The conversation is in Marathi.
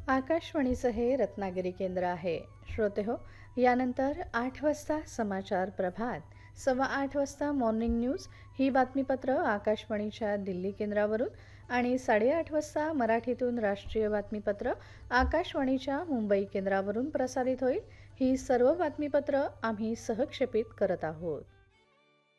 आकाशवाणीचं हे रत्नागिरी केंद्र आहे. श्रोते हो, यानंतर 8 वाजता समाचार प्रभात, 7:15 वाजता मॉर्निंग न्यूज ही बातमीपत्र आकाशवाणीच्या दिल्ली केंद्रावरून आणि 8:30 वाजता मराठीतून राष्ट्रीय बातमीपत्र आकाशवाणीच्या मुंबई केंद्रावरून प्रसारित होईल. ही सर्व बातमीपत्र आम्ही सहक्षेपित करत आहोत.